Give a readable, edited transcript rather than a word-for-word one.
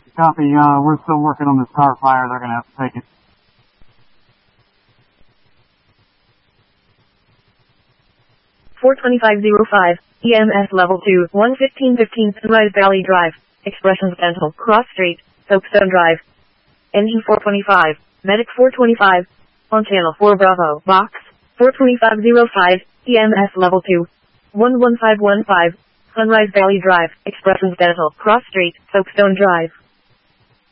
Copy, we're still working on this car fire. They're gonna have to take it. EMS level 2, 11515 Sunrise Valley Drive, Expressions Dental, Cross Street, Soapstone Drive. Engine 425, Medic 425, on channel 4 Bravo, box 42505, EMS level 2, 11515, Sunrise Valley Drive, Expressions Dental, Cross Street, Soapstone Drive.